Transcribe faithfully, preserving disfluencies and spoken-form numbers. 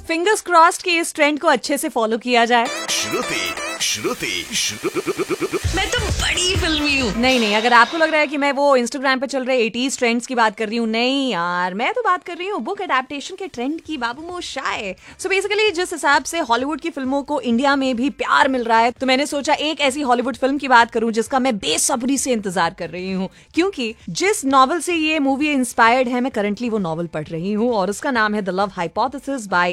Fingers crossed कि इस trend को अच्छे से फॉलो किया जाए। श्रुति श्रुति मैं तो बड़ी फिल्मी हूँ। नहीं नहीं, अगर आपको लग रहा है कि मैं वो इंस्टाग्राम पे चल रहे एटीज़ ट्रेंड्स की बात कर रही हूँ, नहीं यार, मैं तो बात कर रही हूँ बुक अडेप्टेशन के ट्रेंड की, बाबू मोशाय। सो बेसिकली जिस हिसाब से हॉलीवुड की फिल्मों को इंडिया में भी प्यार मिल रहा है, तो मैंने सोचा एक ऐसी हॉलीवुड फिल्म की बात करूं जिसका मैं बेसब्री से इंतजार कर रही हूँ, क्योंकि जिस नॉवल से ये मूवी इंस्पायर्ड है, मैं करंटली वो नॉवल पढ़ रही हूँ और उसका नाम है द लव हाइपोथेसिस बाय